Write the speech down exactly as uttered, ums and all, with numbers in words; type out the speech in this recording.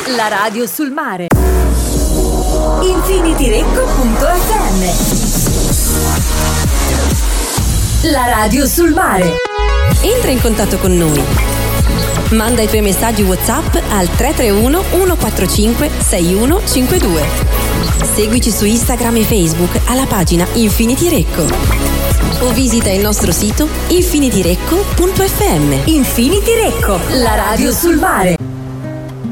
La radio sul mare. Infinityrecco punto effe emme. La radio sul mare. Entra in contatto con noi. Manda i tuoi messaggi WhatsApp al tre tre uno uno quattro cinque sei uno cinque due. Seguici su Instagram e Facebook alla pagina Infinity Recco. O visita il nostro sito infinityrecco punto effe emme. Infinityrecco, la radio sul mare.